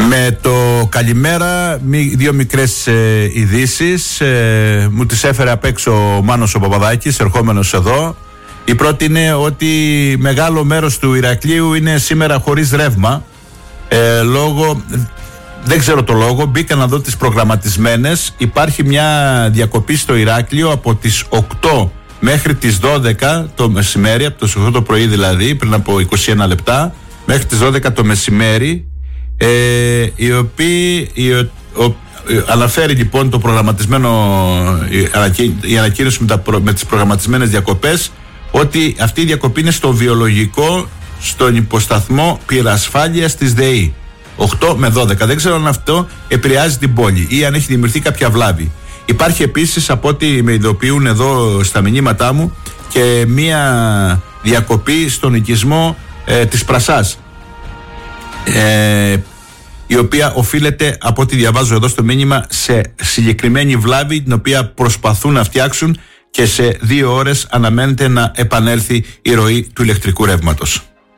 Με το καλημέρα, δύο μικρές ειδήσεις. Μου τις έφερε απ' έξω ο Μάνος ο Παπαδάκης, ερχόμενος εδώ. Η πρώτη είναι ότι μεγάλο μέρος του Ηρακλείου είναι σήμερα χωρίς ρεύμα. Δεν ξέρω το λόγο, μπήκα να δω τις προγραμματισμένες. Υπάρχει μια διακοπή στο Ηράκλειο από τις 8 μέχρι τις 12 το μεσημέρι, από τις 8 το πρωί δηλαδή, πριν από 21 λεπτά, μέχρι τις 12 το μεσημέρι, η οποία αναφέρει λοιπόν το προγραμματισμένο, η ανακοίνωση με τις προγραμματισμένες διακοπές, ότι αυτή η διακοπή είναι στο βιολογικό, στον υποσταθμό πυρασφάλειας της ΔΕΗ 8 με 12. Δεν ξέρω αν αυτό επηρεάζει την πόλη ή αν έχει δημιουργηθεί κάποια βλάβη. Υπάρχει επίσης, από ό,τι με ειδοποιούν εδώ στα μηνύματά μου, και μία διακοπή στον οικισμό της Πρασάς, η οποία οφείλεται, από ό,τι διαβάζω εδώ στο μήνυμα, σε συγκεκριμένη βλάβη την οποία προσπαθούν να φτιάξουν, και σε 2 ώρες αναμένεται να επανέλθει η ροή του ηλεκτρικού ρεύματος.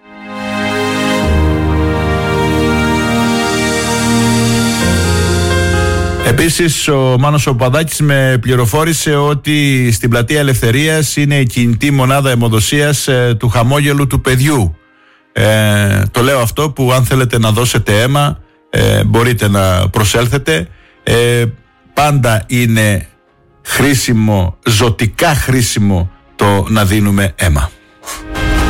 Επίσης, ο Μάνος ο Παπαδάκης με πληροφόρησε ότι στην Πλατεία Ελευθερίας είναι η κινητή μονάδα αιμοδοσίας του χαμόγελου του παιδιού. Το λέω αυτό που αν θέλετε να δώσετε αίμα, μπορείτε να προσέλθετε. Πάντα είναι χρήσιμο, ζωτικά χρήσιμο, το να δίνουμε αίμα.